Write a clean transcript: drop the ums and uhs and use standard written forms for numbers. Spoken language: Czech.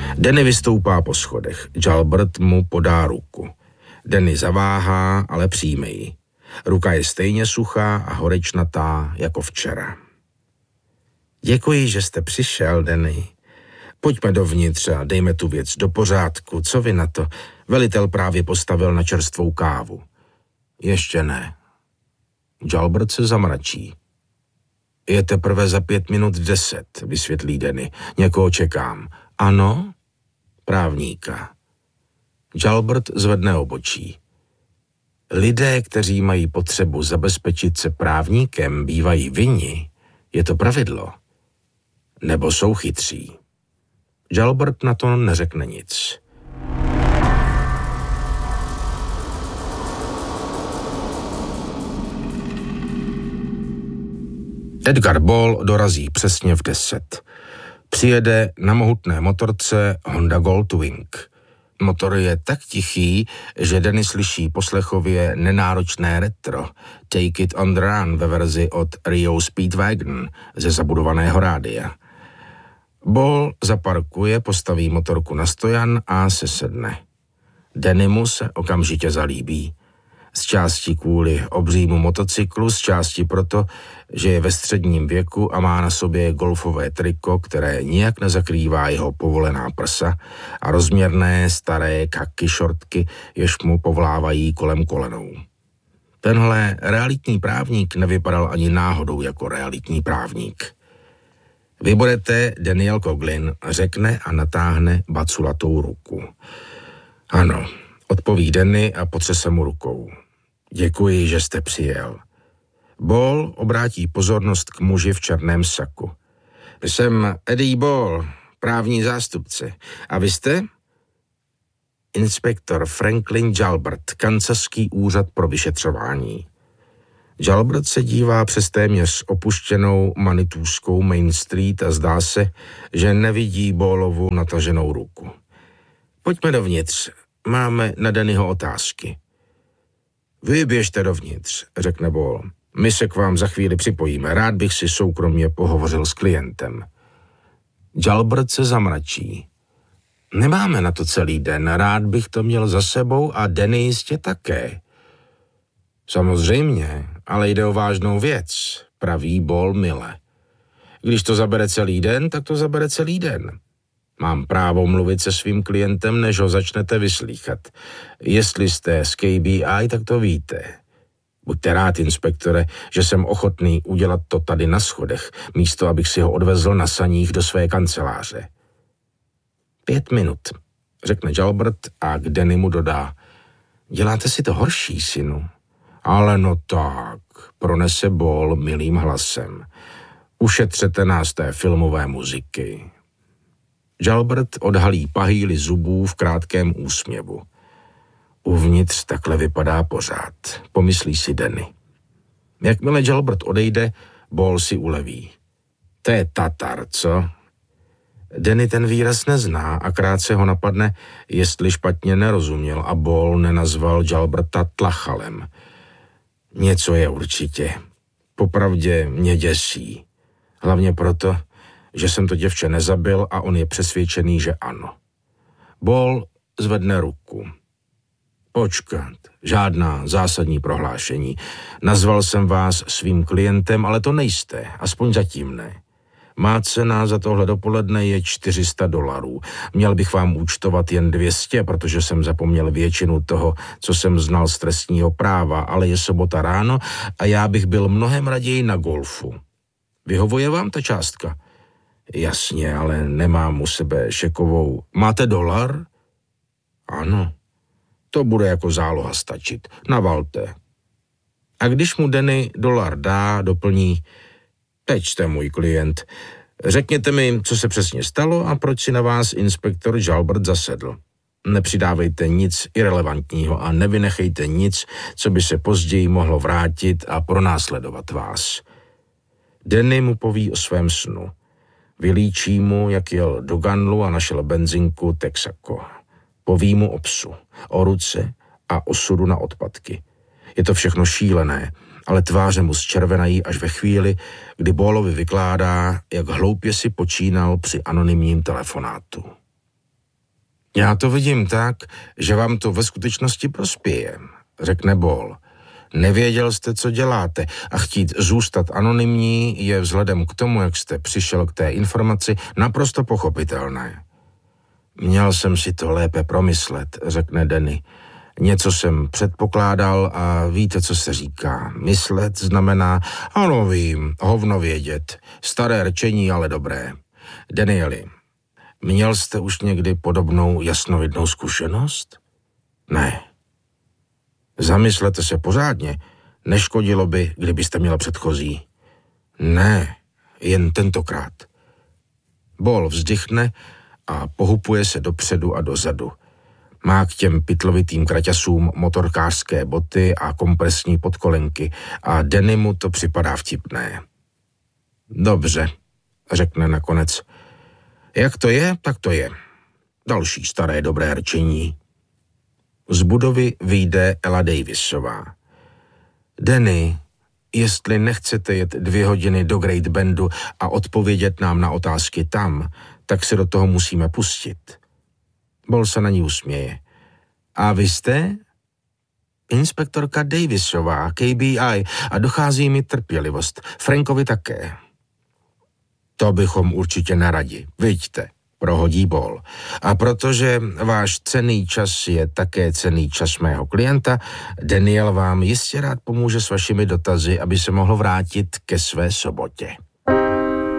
Danny vystoupá po schodech. Jalbert mu podá ruku. Danny zaváhá, ale přijme ji. Ruka je stejně suchá a horečnatá jako včera. Děkuji, že jste přišel, Danny. Pojďme dovnitř a dejme tu věc do pořádku. Co vy na to? Velitel právě postavil na čerstvou kávu. Ještě ne. Jalbert se zamračí. Je teprve za 5 minut 10, vysvětlí Danny. Někoho čekám. Ano? Právníka. Jalbert zvedne obočí. Lidé, kteří mají potřebu zabezpečit se právníkem, bývají vinni. Je to pravidlo. Nebo jsou chytří. Jalbert na to neřekne nic. Edgar Ball dorazí přesně v 10. Přijede na mohutné motorce Honda Goldwing. Motor je tak tichý, že Danny slyší poslechově nenáročné retro Take It on the Run ve verzi od Rio Speedwagon ze zabudovaného rádia. Ball zaparkuje, postaví motorku na stojan a sesedne. Dannymu se okamžitě zalíbí. Z části kvůli obřímu motocyklu, z části proto, že je ve středním věku a má na sobě golfové triko, které nijak nezakrývá jeho povolená prsa a rozměrné staré kaky šortky, jež mu povlávají kolem kolenou. Tenhle realitní právník nevypadal ani náhodou jako realitní právník. Vy budete Daniel Coughlin, řekne a natáhne baculatou ruku. Ano, odpoví Danny a potřese mu rukou. Děkuji, že jste přijel. Ball obrátí pozornost k muži v černém saku. Jsem Eddie Ball, právní zástupce. A vy jste? Inspektor Franklin Jalbert, Kansasský úřad pro vyšetřování. Jalbert se dívá přes téměř opuštěnou Manitůskou Main Street a zdá se, že nevidí Ballovu nataženou ruku. Pojďme dovnitř, máme na Dannyho otázky. Vy běžte dovnitř, řekne Ball. My se k vám za chvíli připojíme. Rád bych si soukromě pohovořil s klientem. Jalbert se zamračí. Nemáme na to celý den, rád bych to měl za sebou a Danny jistě také. Samozřejmě, ale jde o vážnou věc, praví Ball mile. Když to zabere celý den, tak to zabere celý den. Mám právo mluvit se svým klientem, než ho začnete vyslýchat. Jestli jste z KBI, tak to víte. Buďte rád, inspektore, že jsem ochotný udělat to tady na schodech, místo abych si ho odvezl na saních do své kanceláře. 5 minut, řekne Jalbert a k Dannymu dodá. Děláte si to horší, synu. Ale no tak, pronese Ball milým hlasem. Ušetřete nás té filmové muziky. Jalbert odhalí pahýly zubů v krátkém úsměvu. Uvnitř takhle vypadá pořád, pomyslí si Danny. Jakmile Jalbert odejde, Ball si uleví. To je Tatar, co? Danny ten výraz nezná a krátce ho napadne, jestli špatně nerozuměl a Ball nenazval Jalberta tlachalem. Něco je určitě. Popravdě mě děsí. Hlavně proto, že jsem to děvče nezabil a on je přesvědčený, že ano. Ball zvedne ruku. Počkat, žádná zásadní prohlášení. Nazval jsem vás svým klientem, ale to nejste, aspoň zatím ne. Má cena za tohle dopoledne je $400. Měl bych vám účtovat jen 200, protože jsem zapomněl většinu toho, co jsem znal z trestního práva, ale je sobota ráno a já bych byl mnohem raději na golfu. Vyhovuje vám ta částka? Jasně, ale nemám u sebe šekovou. Máte $? Ano. To bude jako záloha stačit. Navalte. A když mu Danny $1 dá, doplní: Teď jste můj klient. Řekněte mi, co se přesně stalo a proč si na vás inspektor Jalbert zasedl. Nepřidávejte nic irelevantního a nevynechejte nic, co by se později mohlo vrátit a pronásledovat vás. Danny mu poví o svém snu. Vylíčí mu, jak jel do Ganlu a našel benzinku Texaco. Poví mu o psu, o ruce a osudu na odpadky. Je to všechno šílené, ale tváře mu zčervenají až ve chvíli, kdy Ballovi vykládá, jak hloupě si počínal při anonymním telefonátu. Já to vidím tak, že vám to ve skutečnosti prospěje, řekne Ball. Nevěděl jste, co děláte a chtít zůstat anonymní je vzhledem k tomu, jak jste přišel k té informaci, naprosto pochopitelné. Měl jsem si to lépe promyslet, řekne Danny. Něco jsem předpokládal a víte, co se říká. Myslet znamená, ano vím, hovno vědět. Staré rčení, ale dobré. Danieli, měl jste už někdy podobnou jasnovidnou zkušenost? Ne. Zamyslete se pořádně. Neškodilo by, kdybyste měla předchozí. Ne, jen tentokrát. Ball vzdychne a pohupuje se dopředu a dozadu. Má k těm pytlovitým kraťasům motorkářské boty a kompresní podkolenky a Danny mu to připadá vtipné. Dobře, řekne nakonec. Jak to je, tak to je. Další staré dobré rčení. Z budovy vyjde Ella Davisová. Danny, jestli nechcete jet 2 hodiny do Great Bendu a odpovědět nám na otázky tam, tak se do toho musíme pustit. Ball se na ní usměje. A vy jste? Inspektorka Davisová, KBI, a dochází mi trpělivost. Frankovi také. To bychom určitě neradi, viďte, prohodí Ball. A protože váš cenný čas je také cenný čas mého klienta, Daniel vám jistě rád pomůže s vašimi dotazy, aby se mohl vrátit ke své sobotě.